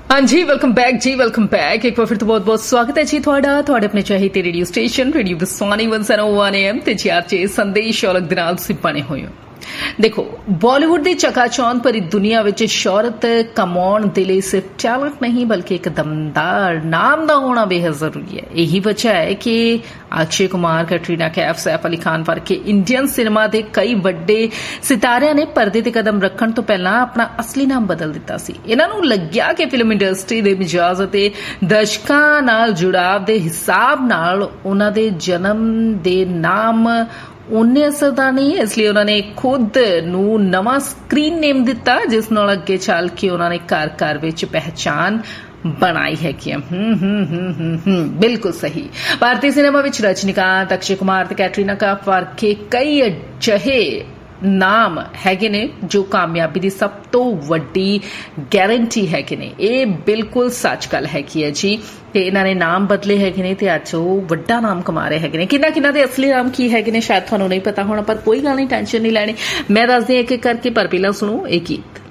हाँ जी, welcome back जी, welcome back. एक बार फिर तो बहुत बहुत स्वागत है जी थोड़ा थोड़े अपने चाहते रेडियो स्टेशन रेडियो विस्वानी 101 AM ते जी आज संदेश औलख दे नाल तुसीं बने होए हो। देखो, बॉलीवुड की चकाचौंध भरी दुनिया विच शोहरत कमाउण दे लई सिर्फ टैलेंट नहीं बल्कि एक दमदार नाम का होना बेहद जरूरी है। यही वजह है कि अक्षय कुमार, कैटरीना कैफ, सैफ अली खान वर्गे इंडियन सिनेमा के कई वड्डे सितारिਆਂ ने परदे ते कदम रखण तो पहला अपना असली नाम बदल दिता सी। इन्हां नूं लग्गिया कि फिल्म इंडस्ट्री दे मिजाज ते दर्शकां नाल जुड़ाव दे हिसाब नाल उन्हां दे जन्म दे नाम उन्ने असरदार नहीं है, इसलिए उन्होंने खुद नूं नवां स्क्रीन नेम दिता जिस नाल अगे चल के उन्होंने घर घर विच पहचान बनाई है कि बिल्कुल सही। भारतीय सिनेमा विच रजनीकांत, अक्षय कुमार ते कैटरीना कैफ वर्गे कई अजिहे नाम हैगे ने जो कामयाबी दी सब तो वड्डी गारंटी हैगे ने। ये बिल्कुल सच गल हैगी है जी कि इन्हां ने नाम बदले हैगे ने ते अज ओह वड्डा नाम कमा रहे हैगे ने। किन्ना दे असली नाम की हैगे ने शायद तुहानूं नहीं पता होना, पर कोई गल नहीं, टेंशन नहीं लैनी, मैं दसदी एक एक करके। पर पहलां सुणो एक गीत।